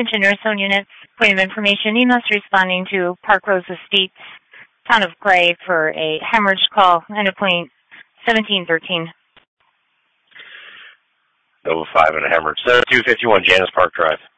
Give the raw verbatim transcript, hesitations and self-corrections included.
Attention Nursing Units, point of information, E M S responding to Park Rose Estates, Town of Clay for a hemorrhage call, and a point seventeen thirteen. Nova five and a hemorrhage. two fifty-one Janice Park Drive.